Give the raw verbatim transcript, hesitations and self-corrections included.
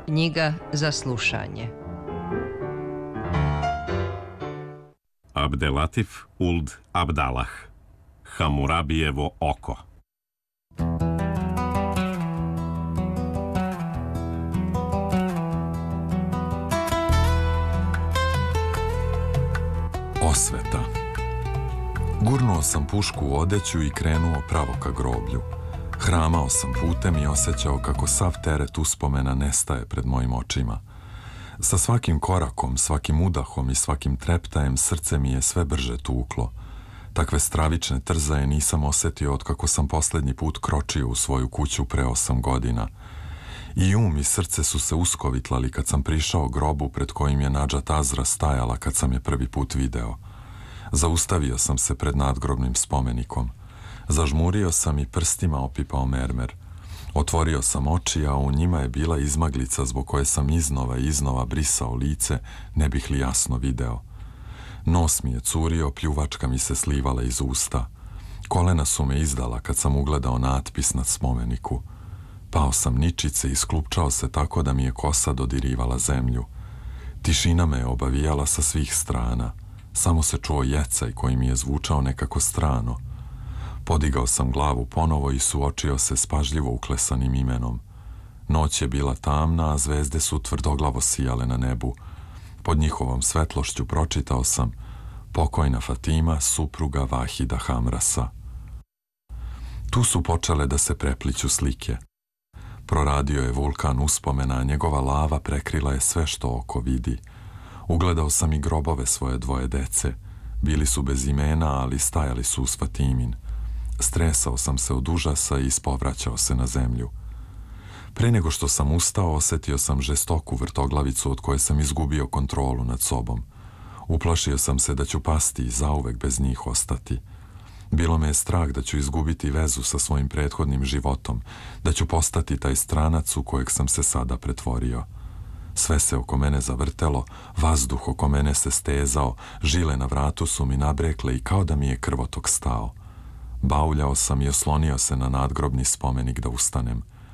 Knjiga za slušanje. Abdelatif Uld Abdalah, Hamurabijevo oko. Osveta. Gurnuo sam pušku u odeću i krenuo pravo ka groblju. Hramao sam putem i osjećao kako sav teret uspomena nestaje pred mojim očima. Sa svakim korakom, svakim udahom i svakim treptajem srce mi je sve brže tuklo. Takve stravične trzaje nisam osjetio od kako sam posljednji put kročio u svoju kuću pre osam godina. I um i srce su se uskovitlali kad sam prišao grobu pred kojim je Nadžat Azra stajala kad sam je prvi put video. Zaustavio sam se pred nadgrobnim spomenikom. Zažmurio sam i prstima opipao mermer. Otvorio sam oči, a u njima je bila izmaglica zbog koje sam iznova i iznova brisao lice, ne bih li jasno video. Nos mi je curio, pljuvačka mi se slivala iz usta. Kolena su me izdala kad sam ugledao natpis na spomeniku. Pao sam ničice i sklupčao se tako da mi je kosa dodirivala zemlju. Tišina me je obavijala sa svih strana. Samo se čuo jecaj koji mi je zvučao nekako strano. Podigao sam glavu ponovo i suočio se s pažljivo uklesanim imenom. Noć je bila tamna, a zvezde su tvrdoglavo sijale na nebu. Pod njihovom svetlošću pročitao sam: pokojna Fatima, supruga Vahida Hamrasa. Tu su počele da se prepliću slike. Proradio je vulkan uspomena, a njegova lava prekrila je sve što oko vidi. Ugledao sam i grobove svoje dvoje dece. Bili su bez imena, ali stajali su uz Fatimin. Stresao sam se od užasa i ispovraćao se na zemlju. Pre nego što sam ustao, osjetio sam žestoku vrtoglavicu od koje sam izgubio kontrolu nad sobom. Uplašio sam se da ću pasti i zauvek bez njih ostati. Bilo me je strah da ću izgubiti vezu sa svojim prethodnim životom, da ću postati taj stranac u kojeg sam se sada pretvorio. Sve se oko mene zavrtelo, vazduh oko mene se stezao, žile na vratu su mi nabrekle i kao da mi je krvotok stao. Bauljao sam i oslonio se na nadgrobni spomenik da ustanem.